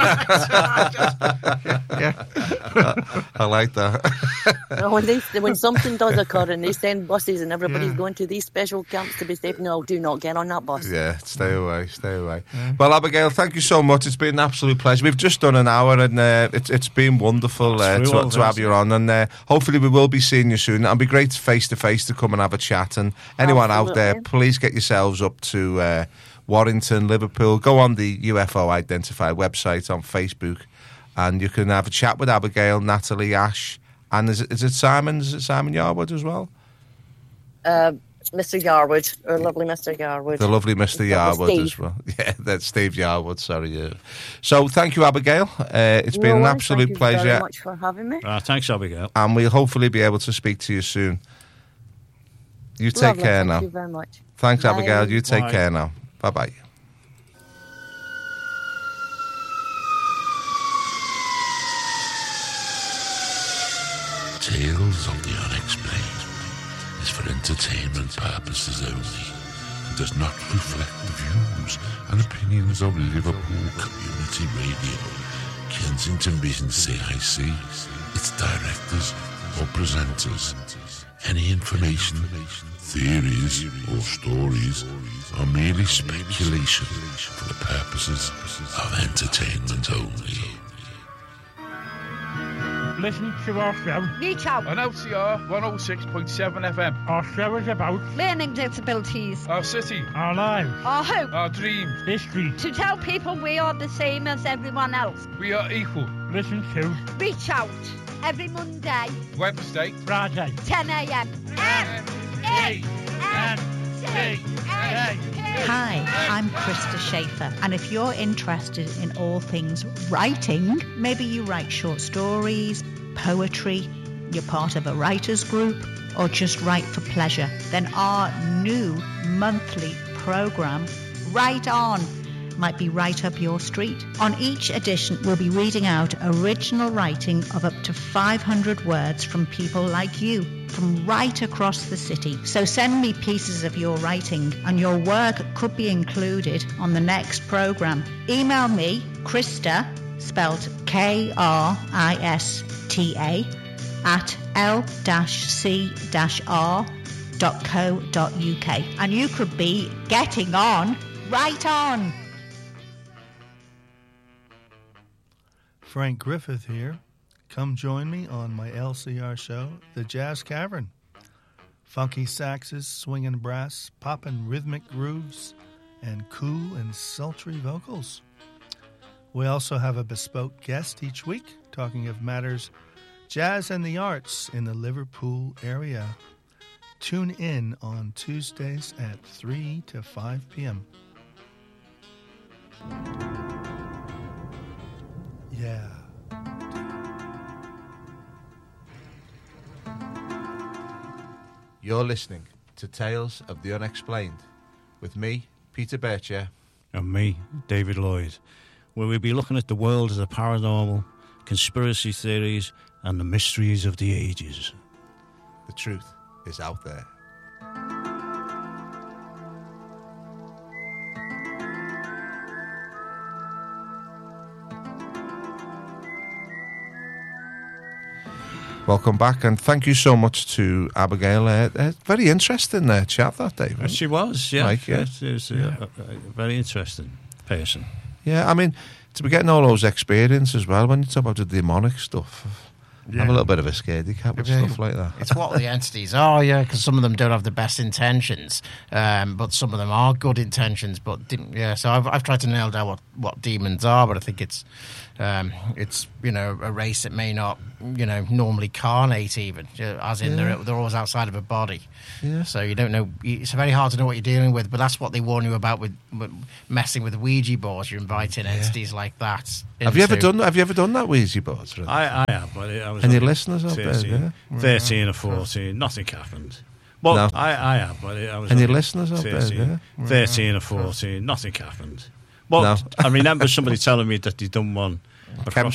I like that. When something does occur and they send buses and everybody's going to these special camps to be safe, no, do not get on that bus. Yeah, stay away. Well, Abigail, thank you so much. It's been an absolute pleasure. We've just done an hour, and it's been wonderful to have you on. And hopefully we will be seeing you soon. It'll be great face to face to come and have a chat. And anyone out there, please get yourselves up to Warrington, Liverpool. Go on the UFO Identify website on Facebook, and you can have a chat with Abigail, Natalie, Ash, and is it Simon? Is it Simon Yarwood as well? Mr. Yarwood, or lovely Mr. Yarwood. The lovely Mr. Yarwood as well. Yeah, that's Steve Yarwood, sorry. Yeah. So thank you, Abigail. It's been an absolute pleasure. Thank you very much for having me. Thanks, Abigail. And we'll hopefully be able to speak to you soon. You take care now. Thank you very much. Thanks, Bye. Abigail. You take Bye. care now. Bye-bye. Tales of the Unexplained is for entertainment purposes only and does not reflect the views and opinions of Liverpool Community Radio, Kensington Vision CIC, its directors or presenters. Any information, theories or stories are merely speculation for the purposes of entertainment only. Listen to our show. Reach out. On LCR 106.7 FM. Our show is about learning disabilities. Our city. our lives, Our hope. Our dreams. history. To tell people we are the same as everyone else. We are equal. Listen to Reach out. Every Monday. Wednesday. Friday. 10 a.m. Hi, I'm Krista Schaefer, and if you're interested in all things writing, maybe you write short stories, poetry, you're part of a writers group, or just write for pleasure, then our new monthly program, Write On, might be right up your street. On each edition, we'll be reading out original writing of up to 500 words from people like you, from right across the city. So send me pieces of your writing, and your work could be included on the next program. Email me, Krista, spelled Krista, at l-c-r.co.uk, and you could be getting on Right On. Frank Griffith here. Come join me on my LCR show, The Jazz Cavern. Funky saxes, swinging brass, popping rhythmic grooves, and cool and sultry vocals. We also have a bespoke guest each week talking of matters jazz and the arts in the Liverpool area. Tune in on Tuesdays at 3 to 5 p.m. Yeah. You're listening to Tales of the Unexplained with me, Peter Bircher. And me, David Lloyd, where we'll be looking at the world of the paranormal, conspiracy theories, and the mysteries of the ages. The truth is out there. Welcome back, and thank you so much to Abigail. Very interesting chat that day. She was, yeah. Mike, yeah. She was a very interesting person. Yeah, I mean, to be getting all those experiences as well, when you talk about the demonic stuff, I'm a little bit of a scaredy cat with stuff like that. It's what the entities are, yeah, because some of them don't have the best intentions, but some of them are good intentions. But so I've tried to nail down what demons are, but I think it's a race that may not normally carnate even, as in they're always outside of a body. Yeah. So you don't know. It's very hard to know what you're dealing with, but that's what they warn you about with messing with Ouija boards. You're inviting entities like that. Have you ever done that Ouija board? I have, but I was any listeners out there? 13 or 14, nothing happened. Well, No. I have, but I was Any listeners out there? 13 or 14, nothing happened. Well, No. I remember somebody telling me that they'd done one across